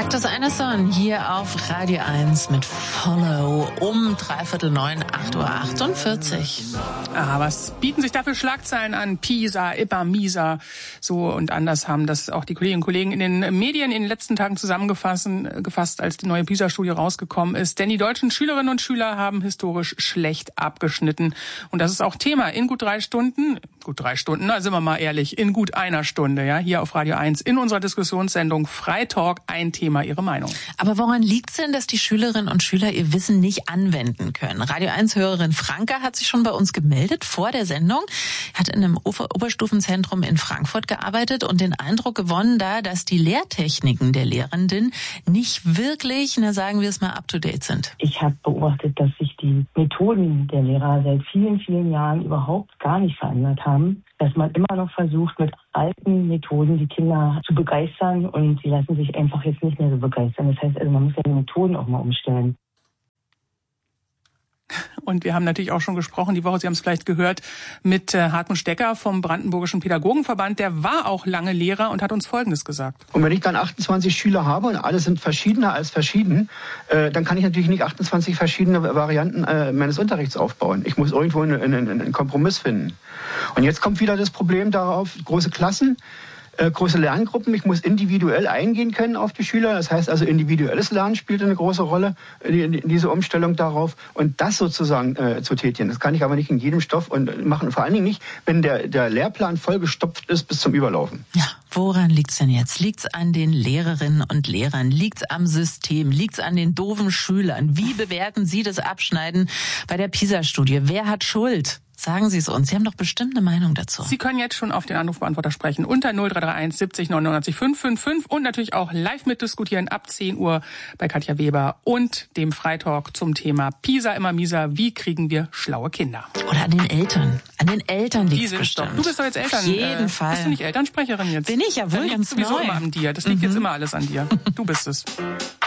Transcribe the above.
Das eine Song hier auf Radio 1 mit Follow um 8:45 Uhr. Was bieten sich dafür Schlagzeilen an? Pisa, immer mieser, so und anders haben das auch die Kolleginnen und Kollegen in den Medien in den letzten Tagen zusammengefasst, als die neue Pisa-Studie rausgekommen ist. Denn die deutschen Schülerinnen und Schüler haben historisch schlecht abgeschnitten. Und das ist auch Thema in gut 3 Stunden, na sind wir mal ehrlich, in gut einer Stunde, ja, hier auf Radio 1 in unserer Diskussionssendung Freitalk, ein Thema, Ihre Meinung. Aber woran liegt's denn, dass die Schülerinnen und Schüler ihr Wissen nicht anwenden können? Radio 1-Hörerin Franka hat sich schon bei uns gemeldet vor der Sendung, hat in einem Oberstufenzentrum in Frankfurt gearbeitet und den Eindruck gewonnen da, dass die Lehrtechniken der Lehrenden nicht wirklich, sagen wir es mal, up-to-date sind. Ich habe beobachtet, dass sich die Methoden der Lehrer seit vielen, vielen Jahren überhaupt gar nicht verändert haben. Dass man immer noch versucht, mit alten Methoden die Kinder zu begeistern und sie lassen sich einfach jetzt nicht mehr so begeistern. Das heißt, man muss ja die Methoden auch mal umstellen. Und wir haben natürlich auch schon gesprochen, die Woche, Sie haben es vielleicht gehört, mit Hartmut Stecker vom Brandenburgischen Pädagogenverband. Der war auch lange Lehrer und hat uns Folgendes gesagt. Und wenn ich dann 28 Schüler habe und alle sind verschiedener als verschieden, dann kann ich natürlich nicht 28 verschiedene Varianten meines Unterrichts aufbauen. Ich muss irgendwo einen Kompromiss finden. Und jetzt kommt wieder das Problem darauf, große Klassen, große Lerngruppen. Ich muss individuell eingehen können auf die Schüler. Das heißt also, individuelles Lernen spielt eine große Rolle in diese Umstellung darauf. Und das sozusagen zu tätigen, das kann ich aber nicht in jedem Stoff machen. Vor allen Dingen nicht, wenn der Lehrplan vollgestopft ist bis zum Überlaufen. Ja, woran liegt's denn jetzt? Liegt's an den Lehrerinnen und Lehrern? Liegt's am System? Liegt's an den doofen Schülern? Wie bewerten Sie das Abschneiden bei der PISA-Studie? Wer hat Schuld? Sagen Sie es uns. Sie haben doch bestimmt eine Meinung dazu. Sie können jetzt schon auf den Anrufbeantworter sprechen unter 0331 70 99 555 und natürlich auch live mitdiskutieren ab 10 Uhr bei Katja Weber und dem Freitalk zum Thema Pisa immer mieser. Wie kriegen wir schlaue Kinder? Oder an den Eltern. An den Eltern liegt es bestimmt. Du bist doch jetzt Eltern. Auf jeden Fall. Bist du nicht Elternsprecherin jetzt? Bin ich ja wohl, ganz neu. Das liegt sowieso immer an dir. Das liegt jetzt immer alles an dir. Du bist es.